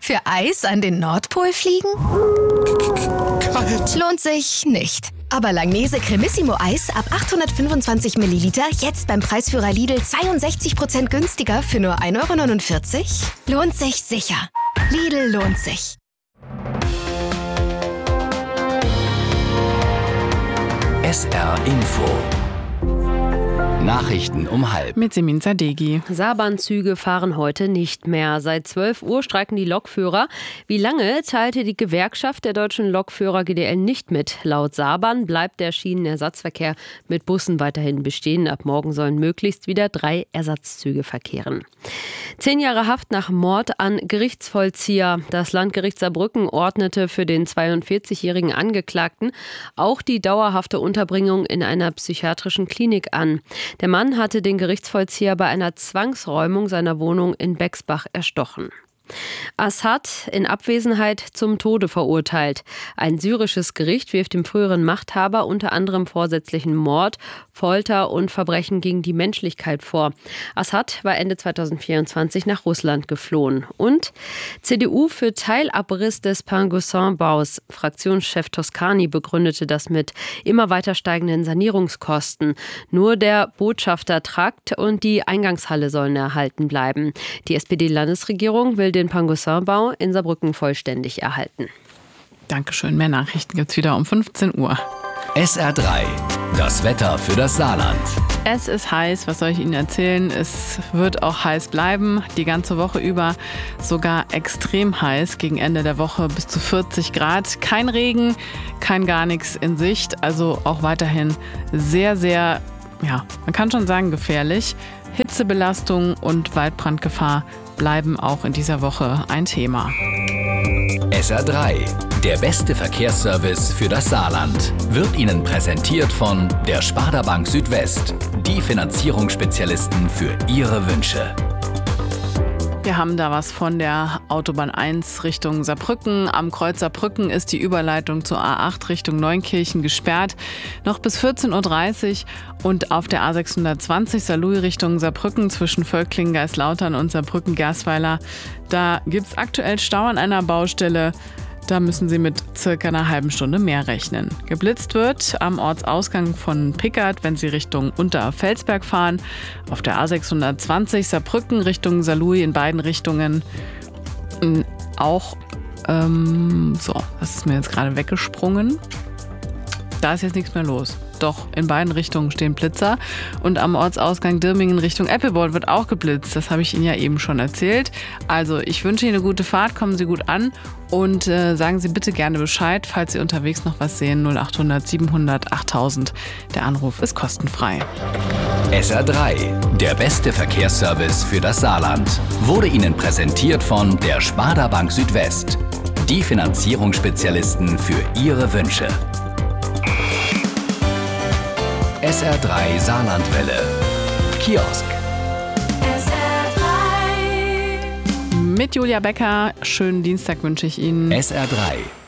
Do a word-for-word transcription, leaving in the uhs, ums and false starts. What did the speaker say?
Für Eis an den Nordpol fliegen? Kalt. Lohnt sich nicht. Aber Langnese Cremissimo Eis ab achthundertfünfundzwanzig Milliliter jetzt beim Preisführer Lidl zweiundsechzig Prozent günstiger für nur ein Euro neunundvierzig? Lohnt sich sicher. Lidl lohnt sich. S R Info. Nachrichten um halb. Mit Semin Sadeghi. Saarbahnzüge fahren heute nicht mehr. Seit zwölf Uhr streiken die Lokführer. Wie lange, teilte die Gewerkschaft der deutschen Lokführer G D L nicht mit. Laut Saarbahn bleibt der Schienenersatzverkehr mit Bussen weiterhin bestehen. Ab morgen sollen möglichst wieder drei Ersatzzüge verkehren. Zehn Jahre Haft nach Mord an Gerichtsvollzieher. Das Landgericht Saarbrücken ordnete für den zweiundvierzigjährigen Angeklagten auch die dauerhafte Unterbringung in einer psychiatrischen Klinik an. Der Mann hatte den Gerichtsvollzieher bei einer Zwangsräumung seiner Wohnung in Bexbach erstochen. Assad in Abwesenheit zum Tode verurteilt. Ein syrisches Gericht wirft dem früheren Machthaber unter anderem vorsätzlichen Mord, Folter und Verbrechen gegen die Menschlichkeit vor. Assad war Ende zweitausendvierundzwanzig nach Russland geflohen. Und C D U für Teilabriss des Pingossin-Baus. Fraktionschef Toscani begründete das mit immer weiter steigenden Sanierungskosten. Nur der Botschaftertrakt und die Eingangshalle sollen erhalten bleiben. Die S P D-Landesregierung will den Pingossin-Bau in Saarbrücken vollständig erhalten. Dankeschön. Mehr Nachrichten gibt's wieder um fünfzehn Uhr. S R drei. Das Wetter für das Saarland. Es ist heiß, was soll ich Ihnen erzählen? Es wird auch heiß bleiben, die ganze Woche über. Sogar extrem heiß, gegen Ende der Woche bis zu vierzig Grad. Kein Regen, kein gar nichts in Sicht. Also auch weiterhin sehr, sehr, ja, man kann schon sagen gefährlich. Hitzebelastung und Waldbrandgefahr bleiben auch in dieser Woche ein Thema. S R drei. Der beste Verkehrsservice für das Saarland wird Ihnen präsentiert von der Sparda Bank Südwest. Die Finanzierungsspezialisten für Ihre Wünsche. Wir haben da was von der Autobahn eins Richtung Saarbrücken. Am Kreuz Saarbrücken ist die Überleitung zur A acht Richtung Neunkirchen gesperrt. Noch bis vierzehn Uhr dreißig und auf der A sechshundertzwanzig Saarlouis Richtung Saarbrücken zwischen Völklingen, Geislautern und Saarbrücken-Gersweiler. Da gibt es aktuell Stau an einer Baustelle. Da müssen Sie mit circa einer halben Stunde mehr rechnen. Geblitzt wird am Ortsausgang von Pickert, wenn Sie Richtung Unterfelsberg fahren. Auf der A sechshundertzwanzig Saarbrücken Richtung Saarlouis in beiden Richtungen. Auch, ähm, so, was ist mir jetzt gerade weggesprungen? Da ist jetzt nichts mehr los. Doch, in beiden Richtungen stehen Blitzer. Und am Ortsausgang Dirmingen Richtung Eppelborn wird auch geblitzt. Das habe ich Ihnen ja eben schon erzählt. Also, ich wünsche Ihnen eine gute Fahrt. Kommen Sie gut an. Und äh, sagen Sie bitte gerne Bescheid, falls Sie unterwegs noch was sehen. null acht hundert siebenhundert achttausend. Der Anruf ist kostenfrei. S R drei. Der beste Verkehrsservice für das Saarland. Wurde Ihnen präsentiert von der Sparda Bank Südwest. Die Finanzierungsspezialisten für Ihre Wünsche. S R drei Saarlandwelle. Kiosk. S R drei. Mit Julia Becker. Schönen Dienstag wünsche ich Ihnen. S R drei.